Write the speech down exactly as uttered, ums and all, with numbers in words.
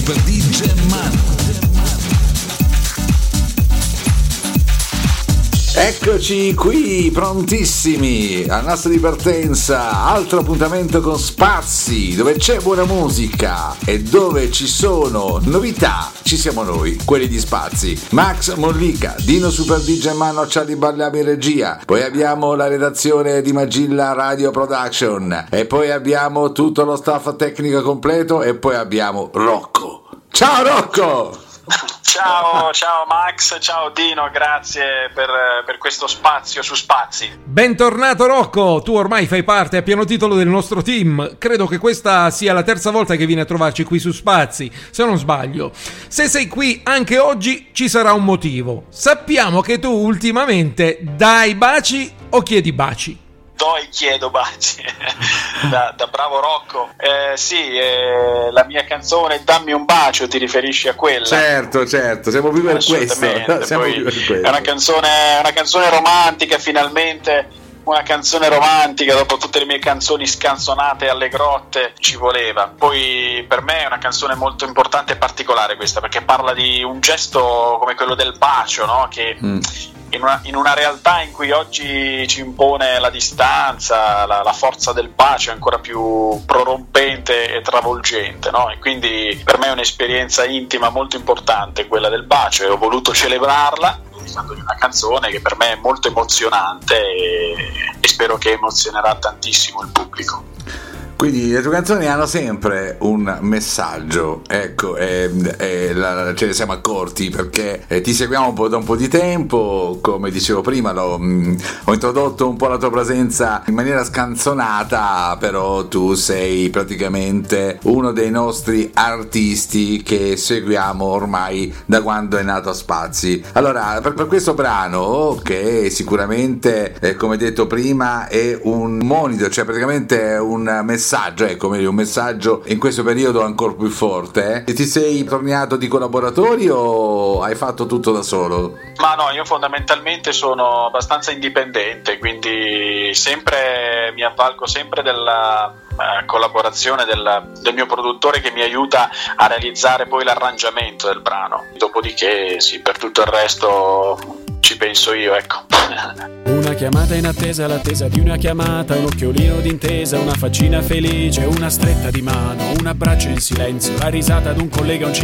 Per D J Manu. Eccoci qui, prontissimi alla nostra ripartenza, altro appuntamento con Spazi, dove c'è buona musica e dove ci sono novità, ci siamo noi, quelli di Spazi. Max Mollica, Dino Super D J Mano, Charlie Bagliami in regia, poi abbiamo la redazione di Magilla Radio Production e poi abbiamo tutto lo staff tecnico completo e poi abbiamo Rocco. Ciao Rocco! Ciao, ciao Max, ciao Dino, grazie per, per questo spazio su Spazi. Bentornato Rocco, tu ormai fai parte a pieno titolo del nostro team. Credo che questa sia la terza volta che vieni a trovarci qui su Spazi, se non sbaglio. Se sei qui anche oggi ci sarà un motivo. Sappiamo che tu ultimamente dai baci o chiedi baci? Do e chiedo baci da, da bravo Rocco. Eh, sì, eh, la mia canzone Dammi un bacio, ti riferisci a quella? Certo, certo, siamo qui per questo. Siamo qui per questo. È una canzone, una canzone romantica, finalmente una canzone romantica dopo tutte le mie canzoni scanzonate alle grotte, ci voleva. Poi per me è una canzone molto importante e particolare questa, perché parla di un gesto come quello del bacio, no? Che mm. In una, in una realtà in cui oggi ci impone la distanza, la, la forza del bacio è ancora più prorompente e travolgente, no? E quindi per me è un'esperienza intima molto importante quella del bacio e ho voluto celebrarla dedicandogli una canzone che per me è molto emozionante e, e spero che emozionerà tantissimo il pubblico. Quindi le tue canzoni hanno sempre un messaggio, ecco, e, e la, ce ne siamo accorti perché eh, ti seguiamo un po' da un po' di tempo, come dicevo prima, l'ho, mh, ho introdotto un po' la tua presenza in maniera scanzonata, però tu sei praticamente uno dei nostri artisti che seguiamo ormai da quando è nato Spazi. Allora, per, per questo brano, che sicuramente, eh, come detto prima, è un monito, cioè praticamente un messaggio, ecco, un messaggio in questo periodo ancora più forte, eh? Ti sei tornato di collaboratori o hai fatto tutto da solo? Ma no, io fondamentalmente sono abbastanza indipendente, quindi sempre mi avvalgo sempre della uh, collaborazione del, del mio produttore che mi aiuta a realizzare poi l'arrangiamento del brano. Dopodiché sì, per tutto il resto ci penso io, ecco. Una chiamata in attesa, l'attesa di una chiamata, un occhiolino d'intesa, una faccina felice, una stretta di mano, un abbraccio in silenzio, la risata d'un collega, un